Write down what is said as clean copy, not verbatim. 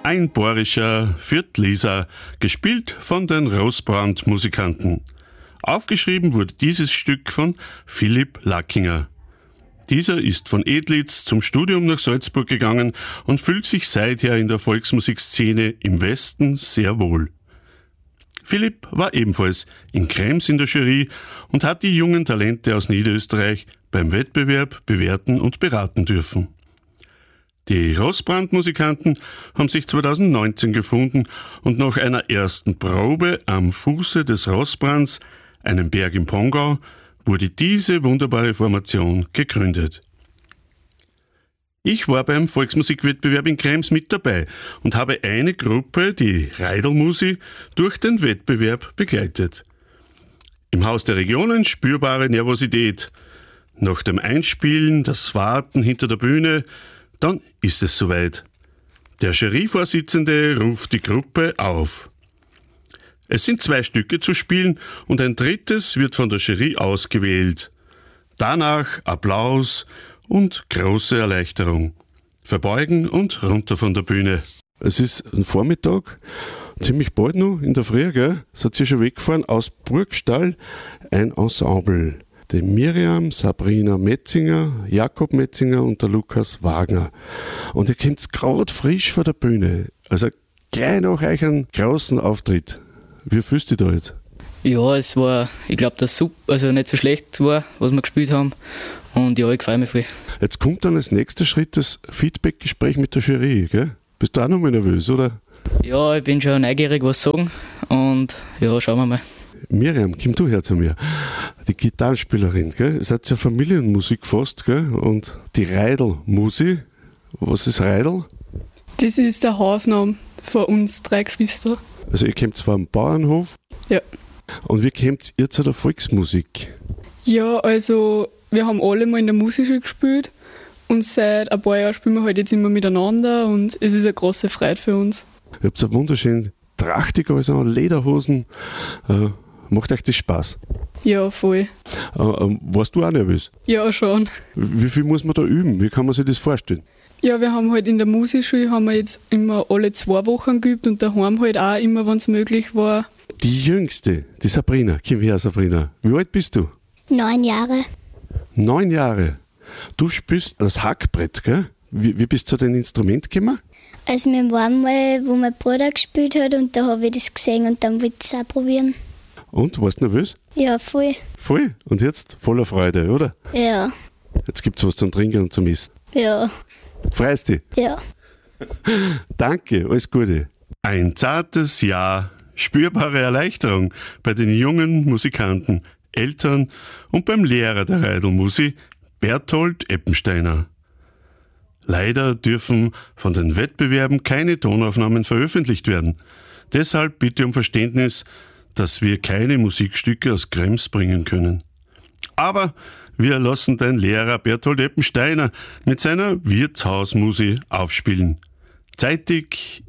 Ein bohrischer Viertleser, gespielt von den Rosbrand-Musikanten. Aufgeschrieben wurde dieses Stück von Philipp Lackinger. Dieser ist von Edlitz zum Studium nach Salzburg gegangen und fühlt sich seither in der Volksmusikszene im Westen sehr wohl. Philipp war ebenfalls in Krems in der Jury und hat die jungen Talente aus Niederösterreich beim Wettbewerb bewerten und beraten dürfen. Die Rosbrand-Musikanten haben sich 2019 gefunden und nach einer ersten Probe am Fuße des Rosbrands, einem Berg im Pongau, wurde diese wunderbare Formation gegründet. Ich war beim Volksmusikwettbewerb in Krems mit dabei und habe eine Gruppe, die Reidelmusi, durch den Wettbewerb begleitet. Im Haus der Regionen spürbare Nervosität. Nach dem Einspielen, das Warten hinter der Bühne, dann ist es soweit. Der Juryvorsitzende ruft die Gruppe auf. Es sind 2 Stücke zu spielen und ein drittes wird von der Jury ausgewählt. Danach Applaus und große Erleichterung. Verbeugen und runter von der Bühne. Es ist ein Vormittag, ziemlich bald noch, in der Früh, gell? Es hat sich schon weggefahren aus Burgstall ein Ensemble. Die Miriam, Sabrina Metzinger, Jakob Metzinger und der Lukas Wagner. Und ihr kennt's gerade frisch vor der Bühne. Also gleich nach euch einen großen Auftritt. Wie fühlst du dich da jetzt? Ja, es war, ich glaube, dass super, also nicht so schlecht war, was wir gespielt haben. Und ja, ich freue mich voll. Jetzt kommt dann als nächster Schritt das Feedback-Gespräch mit der Jury, gell? Bist du auch noch mal nervös, oder? Ja, ich bin schon neugierig, was sagen. Und ja, schauen wir mal. Miriam, komm du her zu mir. Die Gitarrenspielerin, gell? Ihr seid ja Familienmusik fast, gell? Und die Reidelmusi. Was ist Reidel? Das ist der Hausname von uns 3 Geschwistern. Also ihr kommt zwar am Bauernhof. Ja. Und wie kommt ihr zu der Volksmusik? Ja, also wir haben alle mal in der Musikschule gespielt und seit ein paar Jahren spielen wir halt jetzt immer miteinander und es ist eine große Freude für uns. Ihr habt eine wunderschöne Trachtig, also Lederhosen. Macht euch das Spaß? Ja, voll. Warst du auch nervös? Ja, schon. Wie viel muss man da üben? Wie kann man sich das vorstellen? Ja, wir haben halt in der Musikschule haben wir jetzt immer alle 2 Wochen geübt und daheim halt auch immer, wenn es möglich war. Die Jüngste, die Sabrina. Komm her, Sabrina. Wie alt bist du? 9 Jahre. 9 Jahre. Du spielst das Hackbrett, gell? Wie bist du zu dem Instrument gekommen? Also wir waren mal, wo mein Bruder gespielt hat und da habe ich das gesehen und dann wollte ich es auch probieren. Und, warst du nervös? Ja, voll. Voll? Und jetzt voller Freude, oder? Ja. Jetzt gibt's was zum Trinken und zum Essen. Ja. Freust dich? Ja. Danke, alles Gute. Ein zartes Ja, spürbare Erleichterung bei den jungen Musikanten, Eltern und beim Lehrer der Reidelmusi, Berthold Eppensteiner. Leider dürfen von den Wettbewerben keine Tonaufnahmen veröffentlicht werden. Deshalb bitte um Verständnis, dass wir keine Musikstücke aus Krems bringen können. Aber wir lassen den Lehrer Berthold Eppensteiner mit seiner Wirtshausmusi aufspielen. Zeitig